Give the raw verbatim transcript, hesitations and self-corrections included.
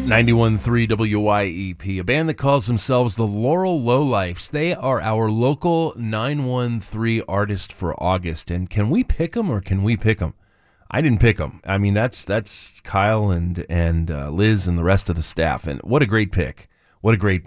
ninety-one point three W Y E P, a band that calls themselves the Laurel Lowlifes. They are our local nine one three artist for August. And can we pick them or can we pick them? I didn't pick them. I mean, that's that's Kyle and, and uh, Liz and the rest of the staff. And what a great pick. What a great